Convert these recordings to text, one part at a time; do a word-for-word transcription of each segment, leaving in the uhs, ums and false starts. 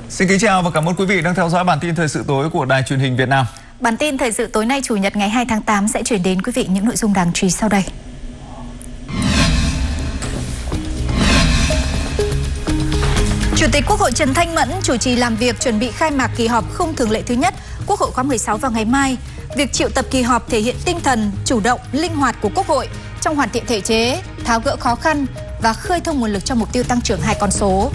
Xin kính chào và cảm ơn quý vị đang theo dõi bản tin thời sự tối của Đài Truyền hình Việt Nam. Bản tin thời sự tối nay Chủ nhật ngày hai tháng tám sẽ chuyển đến quý vị những nội dung đáng chú ý sau đây. Chủ tịch Quốc hội Trần Thanh Mẫn chủ trì làm việc chuẩn bị khai mạc kỳ họp không thường lệ thứ nhất Quốc hội khóa mười sáu vào ngày mai. Việc triệu tập kỳ họp thể hiện tinh thần chủ động, linh hoạt của Quốc hội trong hoàn thiện thể chế, tháo gỡ khó khăn và khơi thông nguồn lực cho mục tiêu tăng trưởng hai con số.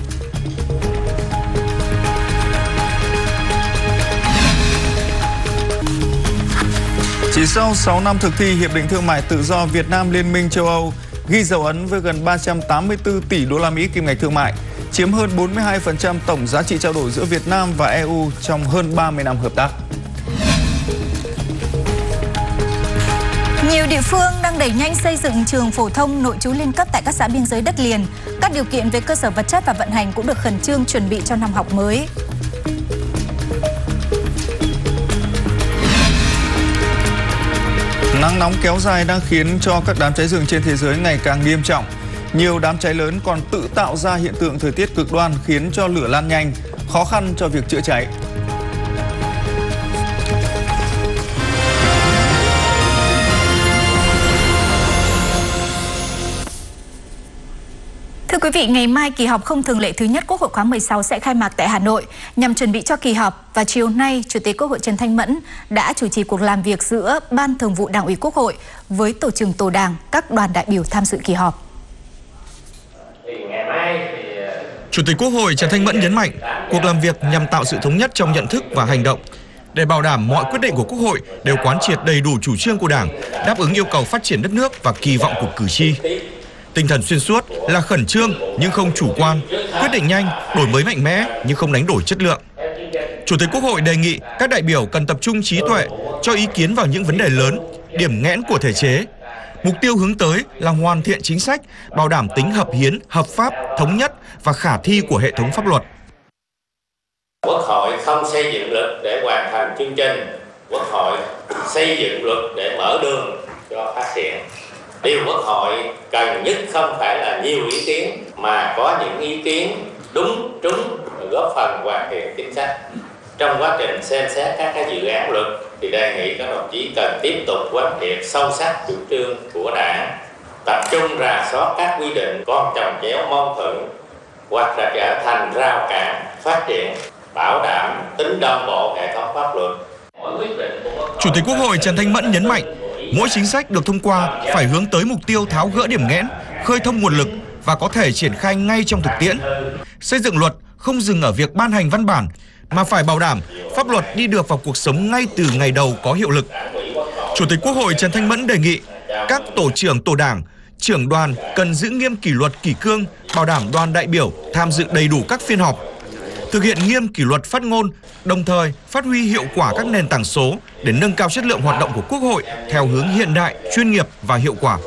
Chỉ sau sáu năm thực thi Hiệp định Thương mại Tự do Việt Nam Liên minh châu Âu ghi dấu ấn với gần ba trăm tám mươi tư tỷ đô la Mỹ kim ngạch thương mại, chiếm hơn bốn mươi hai phần trăm tổng giá trị trao đổi giữa Việt Nam và e u trong hơn ba mươi năm hợp tác. Nhiều địa phương đang đẩy nhanh xây dựng trường phổ thông nội trú liên cấp tại các xã biên giới đất liền. Các điều kiện về cơ sở vật chất và vận hành cũng được khẩn trương chuẩn bị cho năm học mới. Nắng nóng kéo dài đang khiến cho các đám cháy rừng trên thế giới ngày càng nghiêm trọng. Nhiều đám cháy lớn còn tự tạo ra hiện tượng thời tiết cực đoan khiến cho lửa lan nhanh, khó khăn cho việc chữa cháy. Thưa quý vị, ngày mai kỳ họp không thường lệ thứ nhất Quốc hội khóa mười sáu sẽ khai mạc tại Hà Nội. Nhằm chuẩn bị cho kỳ họp, và chiều nay, Chủ tịch Quốc hội Trần Thanh Mẫn đã chủ trì cuộc làm việc giữa Ban Thường vụ Đảng ủy Quốc hội với Tổ trưởng Tổ Đảng, các đoàn đại biểu tham dự kỳ họp. Chủ tịch Quốc hội Trần Thanh Mẫn nhấn mạnh, cuộc làm việc nhằm tạo sự thống nhất trong nhận thức và hành động, để bảo đảm mọi quyết định của Quốc hội đều quán triệt đầy đủ chủ trương của Đảng, đáp ứng yêu cầu phát triển đất nước và kỳ vọng của cử tri. Tinh thần xuyên suốt là khẩn trương nhưng không chủ quan, quyết định nhanh, đổi mới mạnh mẽ nhưng không đánh đổi chất lượng. Chủ tịch Quốc hội đề nghị các đại biểu cần tập trung trí tuệ, cho ý kiến vào những vấn đề lớn, điểm nghẽn của thể chế. Mục tiêu hướng tới là hoàn thiện chính sách, bảo đảm tính hợp hiến, hợp pháp, thống nhất và khả thi của hệ thống pháp luật. Quốc hội không xây dựng luật để hoàn thành chương trình, Quốc hội xây dựng luật để mở đường cho phát triển. Điều Quốc hội cần nhất không phải là nhiều ý kiến, mà có những ý kiến đúng, trúng, góp phần hoàn thiện chính sách. Trong quá trình xem xét các cái dự án luật thì đề nghị các đồng chí cần tiếp tục quán triệt sâu sắc chủ trương của Đảng, tập trung rà soát các quy định còn chồng chéo mâu thuẫn hoặc là trở thành rào cản phát triển, bảo đảm tính đồng bộ hệ thống pháp luật. Chủ tịch Quốc hội Trần Thanh Mẫn nhấn mạnh, mỗi chính sách được thông qua phải hướng tới mục tiêu tháo gỡ điểm nghẽn, khơi thông nguồn lực và có thể triển khai ngay trong thực tiễn. Xây dựng luật không dừng ở việc ban hành văn bản, mà phải bảo đảm pháp luật đi được vào cuộc sống ngay từ ngày đầu có hiệu lực. Chủ tịch Quốc hội Trần Thanh Mẫn đề nghị các tổ trưởng tổ đảng, trưởng đoàn cần giữ nghiêm kỷ luật kỷ cương, bảo đảm đoàn đại biểu tham dự đầy đủ các phiên họp, thực hiện nghiêm kỷ luật phát ngôn, đồng thời phát huy hiệu quả các nền tảng số để nâng cao chất lượng hoạt động của Quốc hội theo hướng hiện đại, chuyên nghiệp và hiệu quả.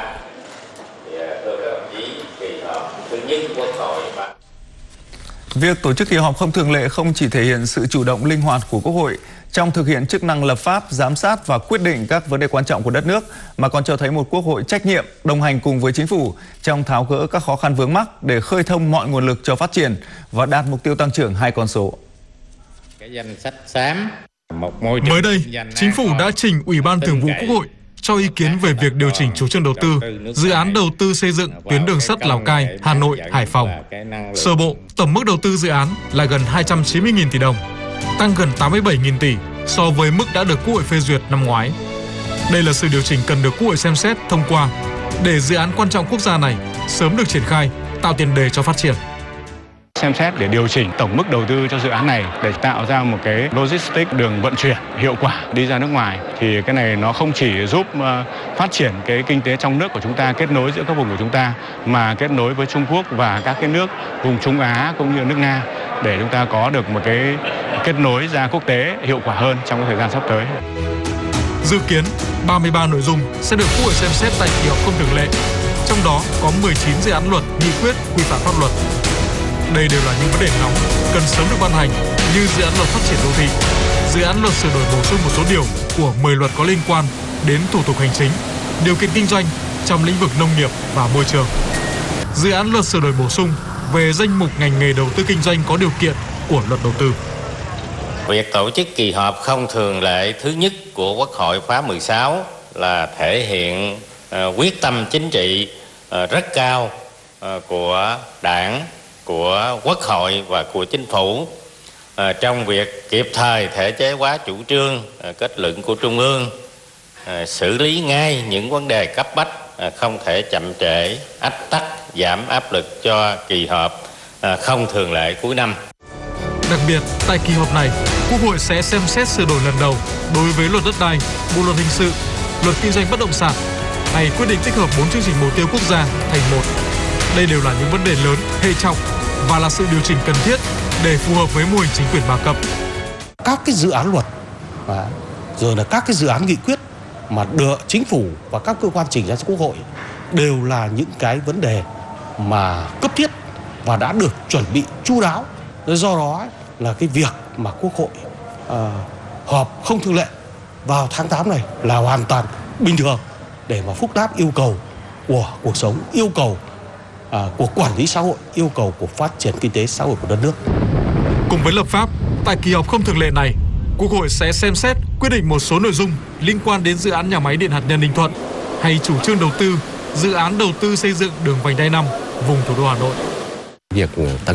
Việc tổ chức kỳ họp không thường lệ không chỉ thể hiện sự chủ động linh hoạt của Quốc hội trong thực hiện chức năng lập pháp, giám sát và quyết định các vấn đề quan trọng của đất nước, mà còn cho thấy một Quốc hội trách nhiệm, đồng hành cùng với Chính phủ trong tháo gỡ các khó khăn vướng mắc để khơi thông mọi nguồn lực cho phát triển và đạt mục tiêu tăng trưởng hai con số. Cái danh sách xám, một môi trường. Mới đây, Chính phủ đã trình Ủy ban Thường vụ Quốc hội cho ý kiến về việc điều chỉnh chủ trương đầu tư dự án đầu tư xây dựng tuyến đường sắt Lào Cai, Hà Nội, Hải Phòng. Sơ bộ, tổng mức đầu tư dự án là gần hai trăm chín mươi nghìn tỷ đồng, tăng gần tám mươi bảy nghìn tỷ so với mức đã được Quốc hội phê duyệt năm ngoái. Đây là sự điều chỉnh cần được Quốc hội xem xét thông qua để dự án quan trọng quốc gia này sớm được triển khai, tạo tiền đề cho phát triển. Xem xét để điều chỉnh tổng mức đầu tư cho dự án này để tạo ra một cái logistics đường vận chuyển hiệu quả đi ra nước ngoài, thì cái này nó không chỉ giúp phát triển cái kinh tế trong nước của chúng ta, kết nối giữa các vùng của chúng ta, mà kết nối với Trung Quốc và các cái nước vùng Trung Á cũng như nước Nga để chúng ta có được một cái kết nối ra quốc tế hiệu quả hơn trong cái thời gian sắp tới. Dự kiến ba mươi ba nội dung sẽ được Quốc hội xem xét tại kỳ họp không thường lệ, trong đó có mười chín dự án luật, nghị quyết, quy phạm pháp luật. Đây đều là những vấn đề nóng cần sớm được ban hành, như dự án luật phát triển đô thị, dự án luật sửa đổi bổ sung một số điều của mười luật có liên quan đến thủ tục hành chính, điều kiện kinh doanh trong lĩnh vực nông nghiệp và môi trường, dự án luật sửa đổi bổ sung về danh mục ngành nghề đầu tư kinh doanh có điều kiện của luật đầu tư. Việc tổ chức kỳ họp không thường lệ thứ nhất của Quốc hội khóa mười sáu là thể hiện uh, quyết tâm chính trị uh, rất cao uh, của Đảng, của Quốc hội và của Chính phủ uh, trong việc kịp thời thể chế hóa chủ trương, uh, kết luận của Trung ương, uh, xử lý ngay những vấn đề cấp bách, uh, không thể chậm trễ, ách tắc, giảm áp lực cho kỳ họp uh, không thường lệ cuối năm. Đặc biệt, tại kỳ họp này, Quốc hội sẽ xem xét sửa đổi lần đầu đối với luật đất đai, bộ luật hình sự, luật kinh doanh bất động sản, hay quyết định tích hợp bốn chương trình mục tiêu quốc gia thành một. Đây đều là những vấn đề lớn, hệ trọng và là sự điều chỉnh cần thiết để phù hợp với mô hình chính quyền ba cấp. Các cái dự án luật và rồi là các cái dự án nghị quyết mà được chính phủ và các cơ quan trình ra cho Quốc hội đều là những cái vấn đề mà cấp thiết và đã được chuẩn bị chu đáo. Do đó là cái việc mà Quốc hội uh, họp không thường lệ vào tháng tám này là hoàn toàn bình thường để mà phúc đáp yêu cầu của cuộc sống, yêu cầu uh, của quản lý xã hội, yêu cầu của phát triển kinh tế xã hội của đất nước. Cùng với lập pháp, tại kỳ họp không thường lệ này, Quốc hội sẽ xem xét quyết định một số nội dung liên quan đến dự án nhà máy điện hạt nhân Ninh Thuận hay chủ trương đầu tư dự án đầu tư xây dựng đường vành đai năm vùng thủ đô Hà Nội. Việc tăng